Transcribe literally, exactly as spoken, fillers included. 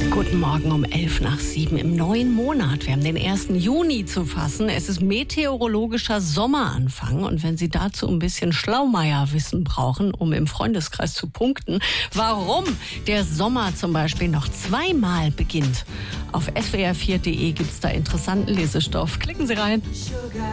Guten Morgen um elf nach sieben im neuen Monat. Wir haben den ersten Juni zu fassen. Es ist meteorologischer Sommeranfang. Und wenn Sie dazu ein bisschen Schlaumeierwissen brauchen, um im Freundeskreis zu punkten, warum der Sommer zum Beispiel noch zweimal beginnt, auf s w r vier punkt d e gibt es da interessanten Lesestoff. Klicken Sie rein.